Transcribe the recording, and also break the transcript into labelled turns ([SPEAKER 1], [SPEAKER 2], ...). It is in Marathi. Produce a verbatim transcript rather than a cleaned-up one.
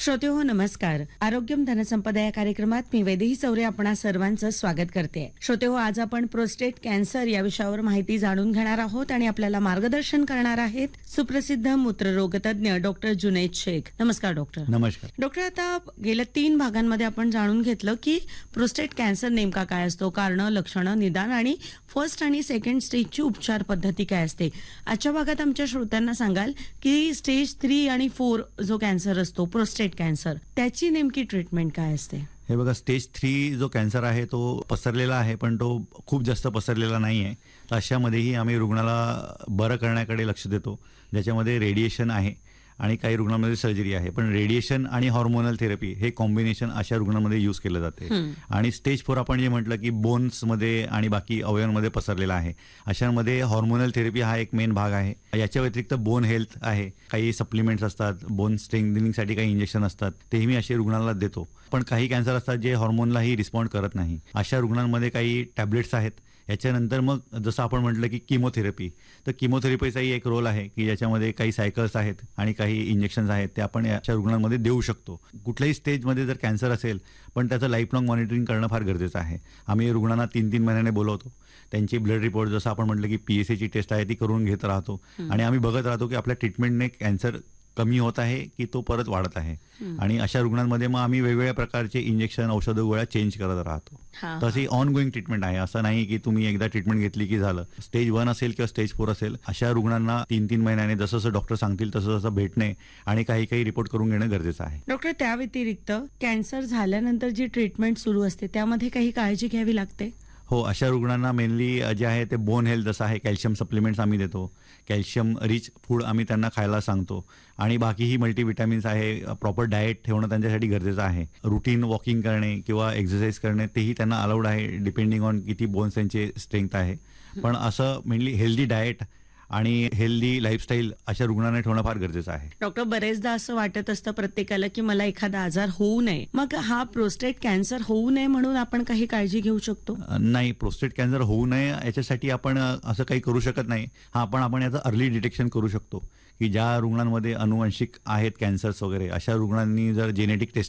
[SPEAKER 1] श्रोतेहो नमस्कार. आरोग्यम धनसंपदा या कार्यक्रमात मी वैदेही चौरे आपणा सर्वांचं स्वागत करते. श्रोतेहो, आज आपण प्रोस्टेट कॅन्सर या विषयावर माहिती जाणून घेणार आहोत आणि आपल्याला मार्गदर्शन करणार आहेत सुप्रसिद्ध मूत्ररोग तज्ञ डॉक्टर जुनैद शेख. नमस्कार डॉक्टर.
[SPEAKER 2] नमस्कार
[SPEAKER 1] डॉक्टर, आता गेल्या तीन भागांमध्ये आपण जाणून घेतलं की प्रोस्टेट कॅन्सर नेमका काय असतो, कारण, लक्षणं, निदान आणि फर्स्ट आणि सेकंड स्टेजची उपचार पद्धती काय असते. आजच्या भागात आमच्या श्रोत्यांना सांगाल की स्टेज थ्री आणि फोर जो कॅन्सर असतो प्रोस्टेट कॅन्सर, त्याची नेमकी ट्रीटमेंट काय असते.
[SPEAKER 2] हे बघा, स्टेज थ्री जो कॅन्सर आहे तो पसरलेला आहे, पण तो खूप जास्त पसरलेला नाही आहे. तर अशामध्येही आम्ही रुग्णाला बरं करण्याकडे लक्ष देतो, ज्याच्यामध्ये रेडिएशन आहे आणि काही रुग्णांमध्ये सर्जरी आहे. पण रेडिएशन आणि हॉर्मोनल थेरपी हे कॉम्बिनेशन अशा रुग्णांमध्ये यूज केलं जाते. आणि स्टेज फोर आपण जे म्हटलं की बोन्समध्ये आणि बाकी अवयवांमध्ये पसरलेला आहे, अशांमध्ये हॉर्मोनल थेरपी हा एक मेन भाग आहे. याच्या व्यतिरिक्त बोन हेल्थ आहे, काही सप्लिमेंट्स असतात, बोन स्ट्रेंथनिंगसाठी काही इंजेक्शन असतात, तेही मी असे रुग्णांना देतो. पण काही कॅन्सर असतात जे हॉर्मोनलाही रिस्पॉन्ड करत नाही, अशा रुग्णांमध्ये काही टॅबलेट्स आहेत. याच्यानंतर मग जसं आपण म्हटलं की किमोथेरपी, तर किमोथेरपीचाही एक रोल आहे की ज्याच्यामध्ये काही सायकल्स आहेत आणि काही इंजेक्शन्स आहेत, ते आपण याच्या रुग्णांमध्ये देऊ शकतो. कुठल्याही स्टेजमध्ये जर कॅन्सर असेल, पण त्याचं लाईफ लॉंग मॉनिटरिंग करणं फार गरजेचं आहे. आम्ही रुग्णांना तीन तीन महिन्याने बोलवतो, त्यांची ब्लड रिपोर्ट, जसं आपण म्हटलं की पी एस एची टेस्ट आहे ती करून घेत राहतो आणि आम्ही बघत राहतो की आपल्या ट्रीटमेंटने कॅन्सर कमी होत आहे की तो परत वाढत आहे. आणि अशा रुग्णांमध्ये मग आम्ही वेगवेगळ्या प्रकारचे इंजेक्शन, औषधं, गोळ्या चेंज करत राहतो. तशी ऑन गोईंग ट्रीटमेंट आहे, असं नाही की तुम्ही एकदा ट्रीटमेंट घेतली की झालं. स्टेज वन असेल किंवा स्टेज फोर असेल, अशा रुग्णांना तीन तीन महिन्याने जसं जसं डॉक्टर सांगतील तसं तसं भेटणे आणि काही काही रिपोर्ट करून घेणं गरजेचं आहे.
[SPEAKER 1] डॉक्टर, त्या व्यतिरिक्त कॅन्सर झाल्यानंतर जी ट्रीटमेंट सुरू असते त्यामध्ये काही काळजी घ्यावी लागते.
[SPEAKER 2] हो, अशा रुग्णांना मेनली जे आहे ते बोन हेल्थ जसं आहे, कॅल्शियम सप्लिमेंट्स आम्ही देतो, कॅल्शियम रिच फूड आम्ही त्यांना खायला सांगतो आणि बाकीही मल्टीविटॅमिन्स आहे, प्रॉपर डाएट ठेवणं त्यांच्यासाठी गरजेचं आहे. रुटीन वॉकिंग करणे किंवा एक्सरसाइज करणे तेही त्यांना अलाउड आहे, डिपेंडिंग ऑन किती बोन्स त्यांचे स्ट्रेंथ आहे. पण असं मेनली हेल्दी डाएट आणि हेल्दी लाईफस्टाईल अशा रुग्णांना ठेवणं फार गरजेचं आहे.
[SPEAKER 1] डॉक्टर, बरेचदा असं वाटत असतं प्रत्येकाला की मला एखादा आजार होऊ नये, मग हा प्रोस्टेट कॅन्सर होऊ नये म्हणून आपण काही काळजी घेऊ शकतो.
[SPEAKER 2] नाही, प्रोस्टेट कॅन्सर होऊ नये याच्यासाठी आपण असं काही करू शकत नाही. हा, पण आपण याचं अर्ली डिटेक्शन करू शकतो की ज्या रुग्णांमध्ये अनुवंशिक आहेत कॅन्सर्स वगैरे, अशा रुग्णांनी जर जेनेटिक टेस्टिंग